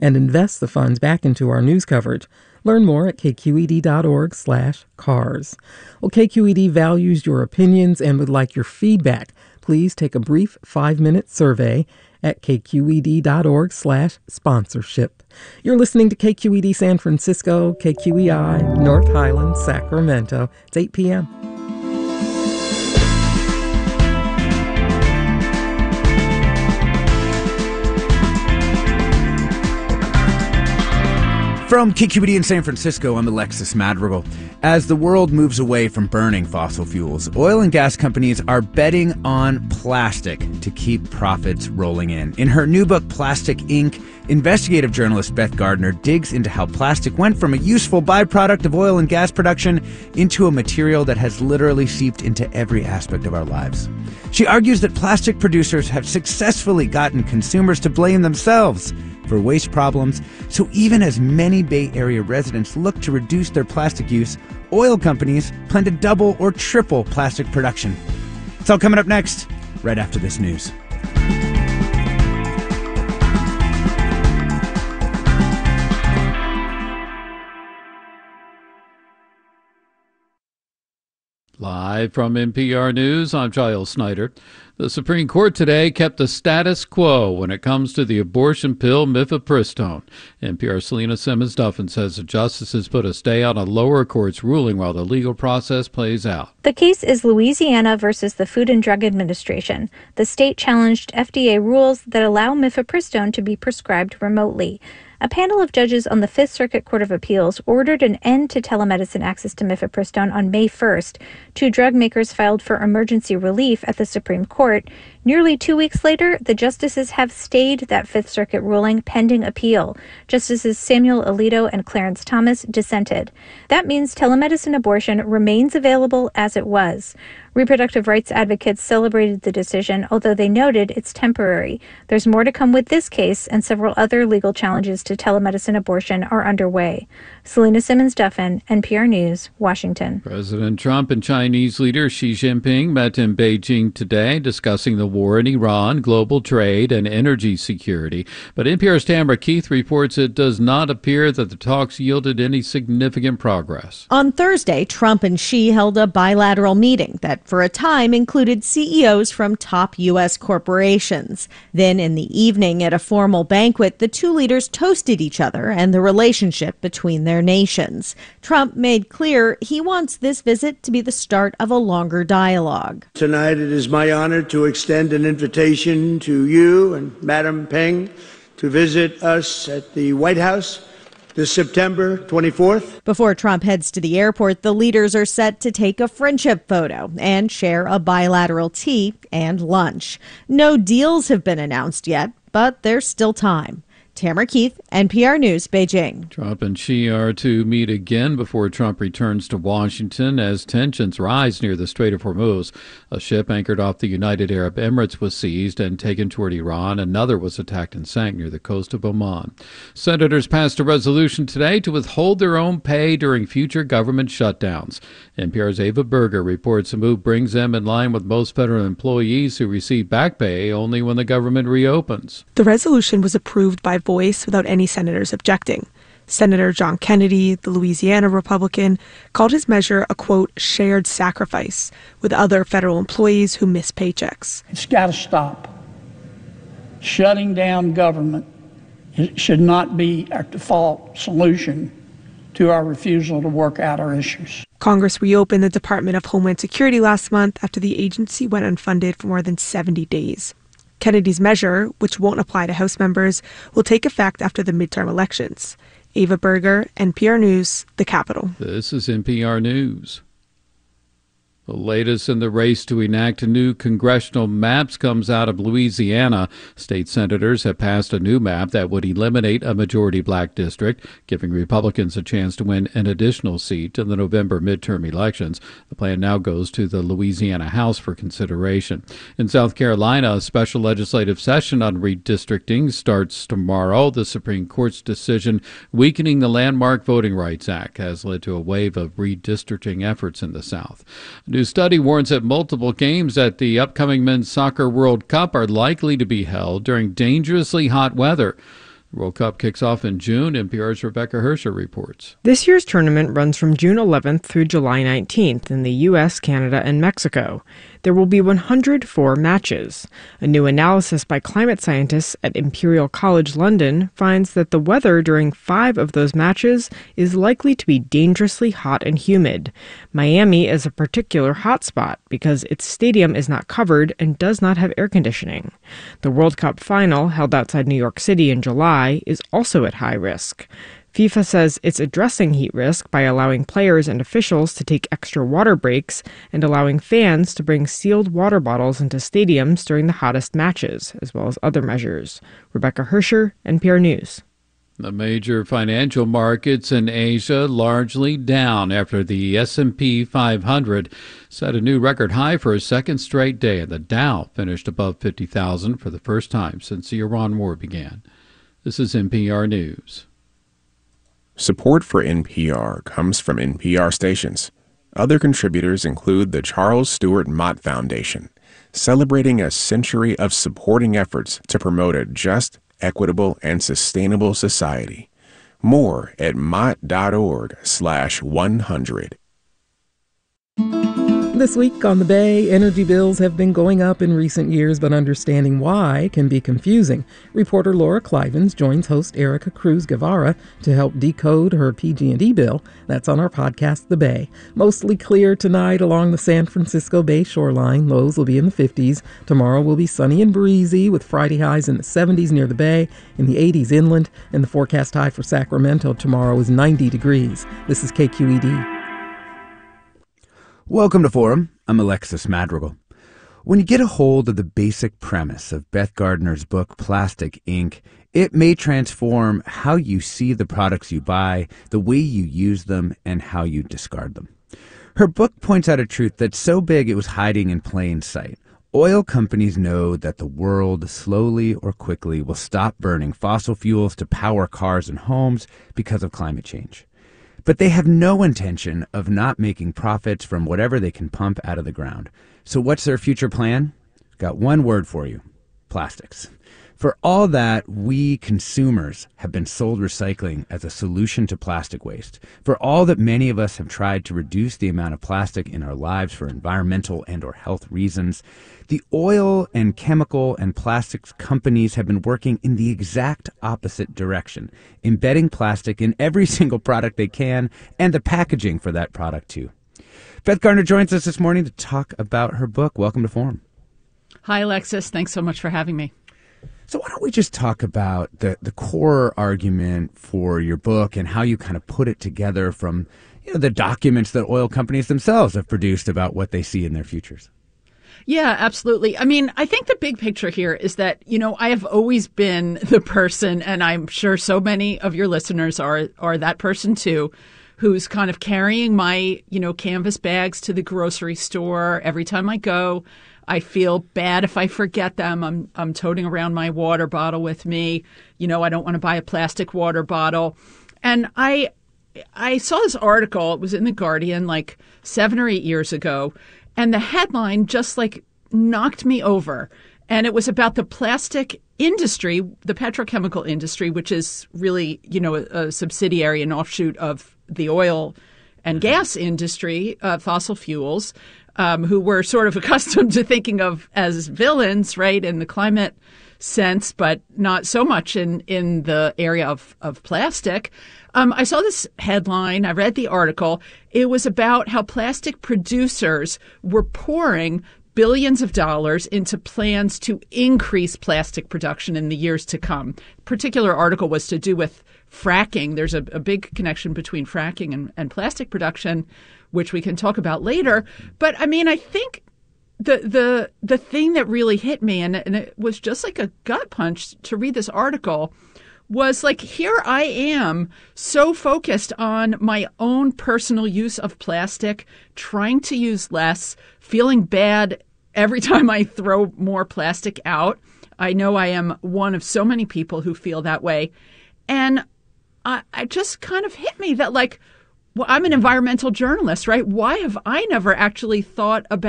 and invest the funds back into our news coverage. Learn more at kqed.org/cars. Well, KQED values your opinions and would like your feedback. Please take a brief 5-minute survey at kqed.org/sponsorship. You're listening to KQED San Francisco, KQEI, North Highlands, Sacramento. It's 8 p.m. From KQED in San Francisco, I'm Alexis Madrigal. As the world moves away from burning fossil fuels, oil and gas companies are betting on plastic to keep profits rolling in. In her new book, Plastic Inc., investigative journalist Beth Gardner digs into how plastic went from a useful byproduct of oil and gas production into a material that has literally seeped into every aspect of our lives. She argues that plastic producers have successfully gotten consumers to blame themselves for waste problems, so even as many Bay Area residents look to reduce their plastic use, oil companies plan to double or triple plastic production. It's all coming up next, right after this news. Live from NPR News, I'm Giles Snyder. The Supreme Court today kept the status quo when it comes to the abortion pill mifepristone. NPR's Selena Simmons-Duffin says the justices put a stay on a lower court's ruling while the legal process plays out. The case is Louisiana versus the Food and Drug Administration. The state challenged FDA rules that allow mifepristone to be prescribed remotely. A panel of judges on the Fifth Circuit Court of Appeals ordered an end to telemedicine access to mifepristone on May 1st. Two drug makers filed for emergency relief at the Supreme Court. Nearly 2 weeks later, the justices have stayed that Fifth Circuit ruling pending appeal. Justices Samuel Alito and Clarence Thomas dissented. That means telemedicine abortion remains available as it was. Reproductive rights advocates celebrated the decision, although they noted it's temporary. There's more to come with this case, and several other legal challenges to telemedicine abortion are underway. Selena Simmons-Duffin, NPR News, Washington. President Trump and Chinese leader Xi Jinping met in Beijing today, discussing the war in Iran, global trade, and energy security. But NPR's Tamara Keith reports it does not appear that the talks yielded any significant progress. On Thursday, Trump and Xi held a bilateral meeting that for a time included CEOs from top U.S. corporations. Then in the evening at a formal banquet, the two leaders toasted each other and the relationship between their nations. Trump made clear he wants this visit to be the start of a longer dialogue. Tonight it is my honor to extend an invitation to you and Madam Peng to visit us at the White House this September 24th. Before Trump heads to the airport, the leaders are set to take a friendship photo and share a bilateral tea and lunch. No deals have been announced yet, but there's still time. Tamara Keith, NPR News, Beijing. Trump and Xi are to meet again before Trump returns to Washington as tensions rise near the Strait of Hormuz. A ship anchored off the United Arab Emirates was seized and taken toward Iran. Another was attacked and sank near the coast of Oman. Senators passed a resolution today to withhold their own pay during future government shutdowns. NPR's Ava Berger reports the move brings them in line with most federal employees who receive back pay only when the government reopens. The resolution was approved by voice without any senators objecting. Senator John Kennedy, the Louisiana Republican, called his measure a, quote, shared sacrifice with other federal employees who miss paychecks. It's got to stop. Shutting down government should not be our default solution to our refusal to work out our issues. Congress reopened the Department of Homeland Security last month after the agency went unfunded for more than 70 days. Kennedy's measure, which won't apply to House members, will take effect after the midterm elections. Ava Berger, NPR News, the Capitol. This is NPR News. The latest in the race to enact new congressional maps comes out of Louisiana. State senators have passed a new map that would eliminate a majority black district, giving Republicans a chance to win an additional seat in the November midterm elections. The plan now goes to the Louisiana House for consideration. In South Carolina, a special legislative session on redistricting starts tomorrow. The Supreme Court's decision weakening the landmark Voting Rights Act has led to a wave of redistricting efforts in the South. A new study warns that multiple games at the upcoming Men's Soccer World Cup are likely to be held during dangerously hot weather. World Cup kicks off in June. NPR's Rebecca Hersher reports. This year's tournament runs from June 11th through July 19th in the U.S., Canada, and Mexico. There will be 104 matches. A new analysis by climate scientists at Imperial College London finds that the weather during 5 of those matches is likely to be dangerously hot and humid. Miami is a particular hotspot because its stadium is not covered and does not have air conditioning. The World Cup final, held outside New York City in July, is also at high risk. FIFA says it's addressing heat risk by allowing players and officials to take extra water breaks and allowing fans to bring sealed water bottles into stadiums during the hottest matches, as well as other measures. Rebecca Hersher, NPR News. The major financial markets in Asia largely down after the S&P 500 set a new record high for a second straight day, and the Dow finished above 50,000 for the first time since the Iran war began. This is NPR News. Support for NPR comes from NPR stations. Other contributors include the Charles Stewart Mott Foundation, celebrating a century of supporting efforts to promote a just, equitable, and sustainable society. More at mott.org/100. This week on the Bay, energy bills have been going up in recent years, but understanding why can be confusing. Reporter Laura Clivens joins host Erica Cruz Guevara to help decode her PG&E bill. That's on our podcast, The Bay. Mostly clear tonight along the San Francisco Bay shoreline. Lows will be in the 50s. Tomorrow will be sunny and breezy with Friday highs in the 70s near the Bay, in the 80s inland, and the forecast high for Sacramento tomorrow is 90 degrees. This is KQED. Welcome to Forum. I'm Alexis Madrigal. When you get a hold of the basic premise of Beth Gardner's book, Plastic Ink., it may transform how you see the products you buy, the way you use them, and how you discard them. Her book points out a truth that's so big it was hiding in plain sight. Oil companies know that the world, slowly or quickly, will stop burning fossil fuels to power cars and homes because of climate change. But they have no intention of not making profits from whatever they can pump out of the ground. So what's their future plan? Got one word for you: plastics. For all that, we consumers have been sold recycling as a solution to plastic waste. For all that many of us have tried to reduce the amount of plastic in our lives for environmental and or health reasons, the oil and chemical and plastics companies have been working in the exact opposite direction, embedding plastic in every single product they can and the packaging for that product too. Beth Gardner joins us this morning to talk about her book. Welcome to Forum. Hi, Alexis. Thanks so much for having me. So why don't we just talk about the core argument for your book and how you kind of put it together from the documents that oil companies themselves have produced about what they see in their futures. Yeah, absolutely. I mean, I think the big picture here is that, I have always been the person, and I'm sure so many of your listeners are that person too, who's kind of carrying my, canvas bags to the grocery store every time I go. I feel bad if I forget them. I'm toting around my water bottle with me. I don't want to buy a plastic water bottle. And I saw this article. It was in The Guardian like 7 or 8 years ago. And the headline just knocked me over. And it was about the plastic industry, the petrochemical industry, which is really, a subsidiary and offshoot of the oil and gas industry, fossil fuels, who we're sort of accustomed to thinking of as villains, right, in the climate sense, but not so much in the area of plastic. I saw this headline. I read the article. It was about how plastic producers were pouring billions of dollars into plans to increase plastic production in the years to come. The particular article was to do with fracking. There's a big connection between fracking and plastic production, which we can talk about later. But I mean, I think the thing that really hit me, and it was just like a gut punch to read this article, was here I am so focused on my own personal use of plastic, trying to use less, feeling bad every time I throw more plastic out. I know I am one of so many people who feel that way. And I just kind of hit me that well, I'm an environmental journalist, right? Why have I never actually thought about